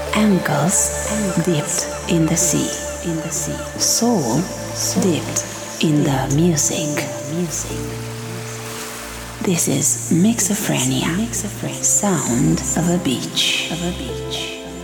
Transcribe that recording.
Ankles dipped in the sea. Soul dipped in the music. This is Mixophrenia, sound of a beach.